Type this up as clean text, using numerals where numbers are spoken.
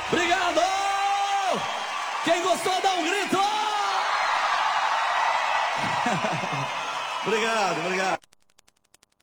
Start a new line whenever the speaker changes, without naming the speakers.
Obrigado! Quem gostou, dá um grito! Obrigado, obrigado.